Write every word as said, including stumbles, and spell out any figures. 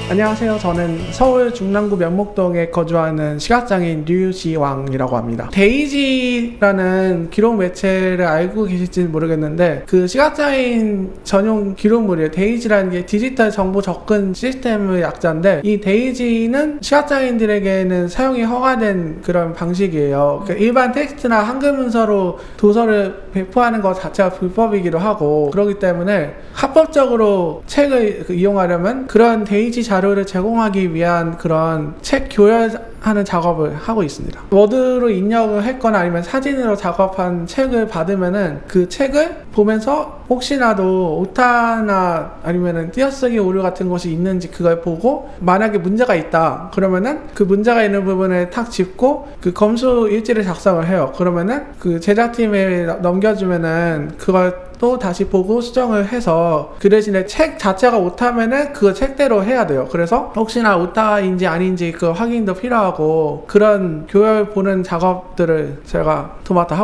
안녕하세요. 저는 서울 중랑구 면목동에 거주하는 시각장애인 류지왕이라고 합니다. 데이지라는 기록 매체를 알고 계실지는 모르겠는데 그 시각장애인 전용 기록물이에요. 데이지라는 게 디지털 정보 접근 시스템의 약자인데 이 데이지는 시각장애인들에게는 사용이 허가된 그런 방식이에요. 그러니까 일반 텍스트나 한글 문서로 도서를 배포하는 것 자체가 불법이기도 하고 그렇기 때문에 합법적으로 책을 이용하려면 그런 데이지 자료를 제공하기 위한 그런 책 교열하는 작업을 하고 있습니다. 워드로 입력을 했거나 아니면 사진으로 작업한 책을 받으면은 그 책을 보면서 혹시나도 오타나 아니면은 띄어쓰기 오류 같은 것이 있는지 그걸 보고 만약에 문제가 있다 그러면은 그 문제가 있는 부분을 탁 짚고 그 검수 일지를 작성을 해요. 그러면은 그 제작팀에 넘겨주면은 그걸 또 다시 보고 수정을 해서 그 대신에 책 자체가 오타면은 그 책대로 해야 돼요. 그래서 혹시나 오타인지 아닌지 그 확인도 필요하고 그런 교열 보는 작업들을 제가 도맡아 하고